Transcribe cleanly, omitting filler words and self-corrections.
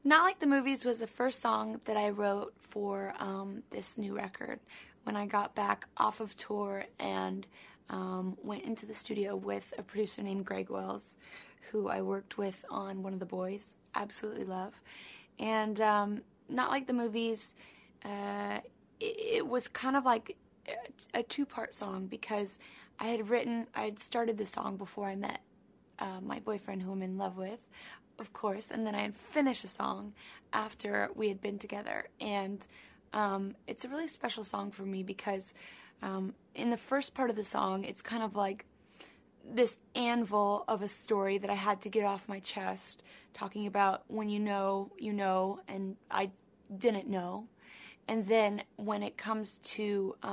Not Like the Movies was the first song that I wrote for this new record. When I got back off of tour and went into the studio with a producer named Greg Wells, who I worked with on One of the Boys, absolutely love. And Not Like the Movies, it was kind of like a two-part song because I had started the song before I met my boyfriend, who I'm in love with, of course, and then I had finished a song after we had been together. And it's a really special song for me because in the first part of the song, it's kind of like this anvil of a story that I had to get off my chest, talking about when you know, and I didn't know. And then when it comes to